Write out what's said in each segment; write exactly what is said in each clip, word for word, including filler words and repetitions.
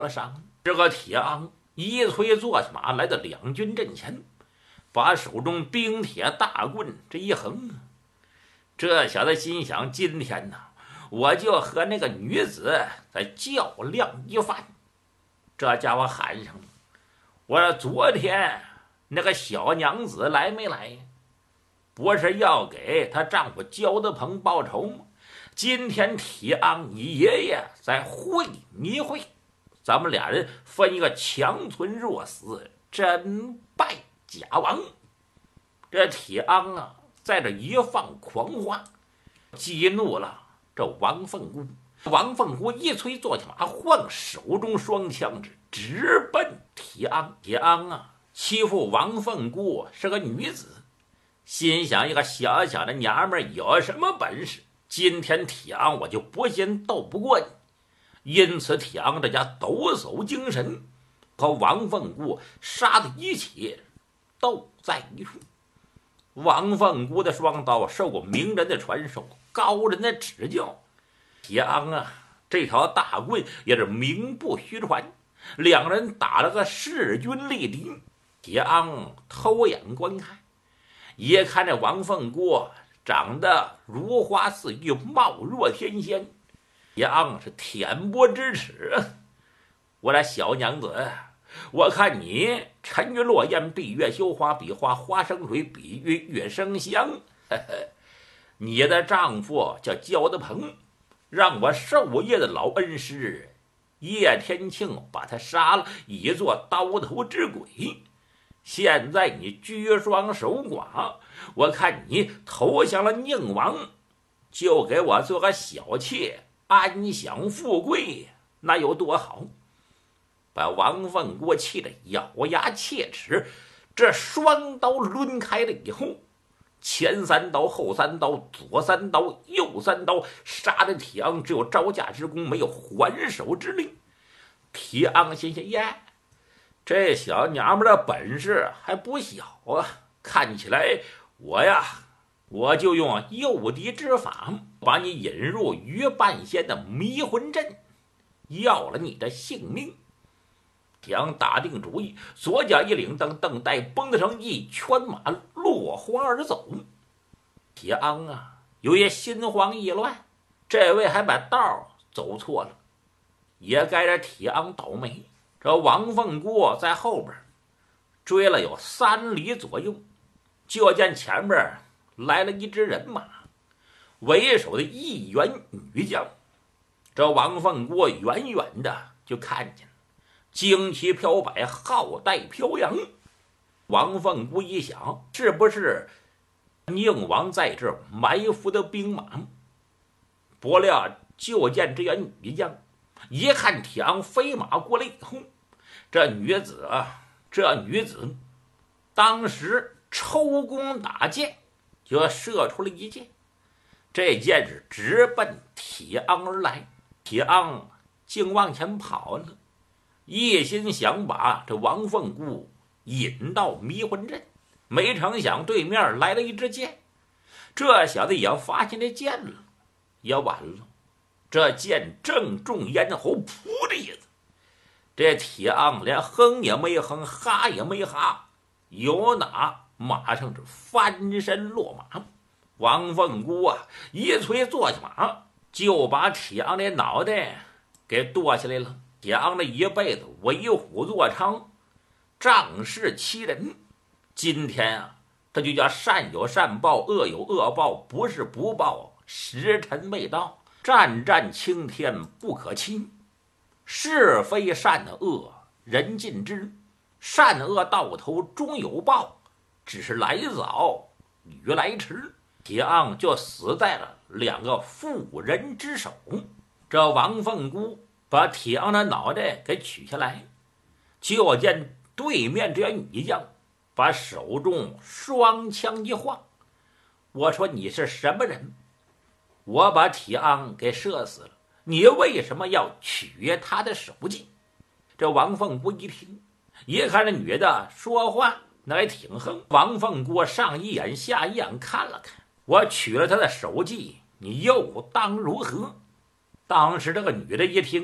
上。这个铁昂一催坐下马，来到两军阵前，把手中冰铁大棍这一横，这小子心想：今天呢，我就和那个女子再较量一番。这家伙喊上了：“我说昨天那个小娘子来没来？不是要给她丈夫焦德鹏报仇吗？今天铁昂你爷爷再会你一会，咱们俩人分一个强存弱死，真败假亡。”这铁昂啊，在这一放狂话，激怒了这王凤姑。王凤姑一催坐下马，晃手中双枪指，直奔铁昂。铁昂啊，欺负王凤姑是个女子，心想一个小小的娘们儿有什么本事？今天铁昂我就不信斗不过你。因此铁昂这家抖擞精神，和王凤姑杀的一起斗在一处。王凤姑的双刀受过名人的传授，高人的指教。铁昂啊，这条大棍也是名不虚传。两人打了个势均力敌。铁昂偷眼观看，一看这王凤姑长得如花似玉，貌若天仙。铁昂是恬薄之耻，我的小娘子，我看你沉鱼落雁，闭月羞花，比花花生水，比喻月生香。呵呵，你的丈夫叫焦德鹏，让我授业的老恩师叶天庆把他杀了，以做刀头之鬼。现在你居双守寡，我看你投降了宁王，就给我做个小妾，安享富贵，那有多好？把王凤姑气得咬牙切齿，这双刀抡开了以后，前三刀，后三刀，左三刀，右三刀，杀的铁昂只有招架之功，没有还手之力。铁昂心想：耶，这小娘们的本事还不小啊！看起来我呀，我就用诱敌之法，把你引入鱼半仙的迷魂阵，要了你的性命。铁昂打定主意，左脚一领蹬，蹬带绷得成一圈马落荒而走。铁昂啊，有些心慌意乱，这位还把道走错了，也该这铁昂倒霉。这王凤姑在后边追了有三里左右，就见前面来了一支人马，为首的一员女将。这王凤姑远远的就看见了，旌旗飘摆，号带飘扬。王凤姑一想，是不是宁王在这埋伏的兵马？不料就见这员女将一看铁昂飞马过来以后，这女子啊，这女子当时抽弓打箭，就射出了一箭。这箭是直奔铁昂而来，铁昂竟往前跑了，一心想把这王凤姑引到迷魂阵，没成想对面来了一支箭。这小子也发现这箭了，也完了，这箭正中咽喉，噗的一子，这铁昂连哼也没哼，哈也没哈，由哪马上是翻身落马。王凤姑啊，一催坐下马，就把铁昂的脑袋给剁下来了。铁昂的一辈子为虎作伥，仗势欺人，今天啊，这就叫善有善报，恶有恶报，不是不报，时辰未到。战战青天不可欺，是非善恶人尽知，善恶到头终有报，只是来早与来迟。铁昂就死在了两个妇人之手。这王凤姑把铁昂的脑袋给取下来，就见对面这女将把手中双枪一晃，我说你是什么人？我把铁昂给射死了，你为什么要取他的手机？这王凤姑一听，一看这女的说话那还挺横。王凤姑上一眼下一眼看了看，我取了他的手机，你又当如何？当时这个女的一听啊，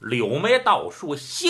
柳眉倒竖，兴